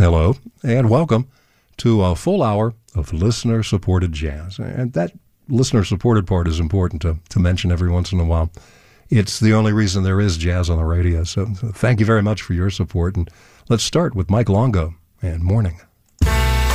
hello, and welcome to a full hour of listener-supported jazz. And that listener-supported part is important to mention every once in a while. It's the only reason there is jazz on the radio. So thank you very much for your support. And let's start with Mike Longo and Morning.